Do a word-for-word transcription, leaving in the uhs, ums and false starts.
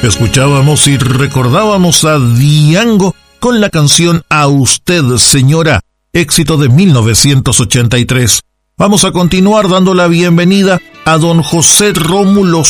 Escuchábamos y recordábamos a Diango con la canción A Usted, Señora, éxito de mil novecientos ochenta y tres. Vamos a continuar dando la bienvenida a don José Rómulo